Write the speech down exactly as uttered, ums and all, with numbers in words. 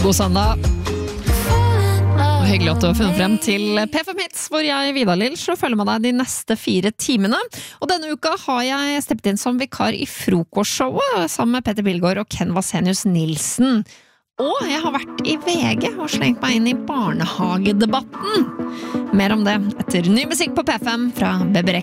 God søndag. Og hyggelig at du har funnet frem til P fem Hits, hvor jeg, Vidar Lill, så følger med deg de neste fire timene. Og denne uka har jeg steppet inn som vikar i frokostshowet sammen med Petter Pilgaard og Ken Vasenius Nilsen. Og jeg har vært i V G og slengt meg inn i barnehagedebatten. Mer om det etter ny musikk på P fem fra Bebe Rexha.